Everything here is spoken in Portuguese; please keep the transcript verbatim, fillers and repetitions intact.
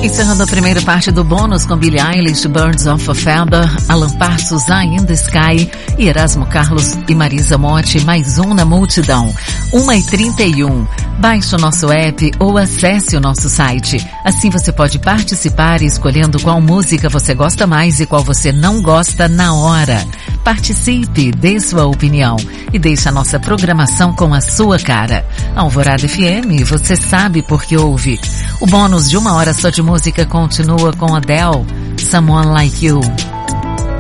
Encerrando a primeira parte do bônus com Billie Eilish, Birds of a Feather, Alan Parsons, Eye in the Sky e Erasmo Carlos e Marisa Monte, mais um na multidão. uma e trinta e um. Baixe o nosso app ou acesse o nosso site. Assim você pode participar escolhendo qual música você gosta mais e qual você não gosta na hora. Participe, dê sua opinião e deixe a nossa programação com a sua cara. Alvorada F M, você sabe por que ouve. O bônus de uma hora só de música continua com Adele, Someone Like You.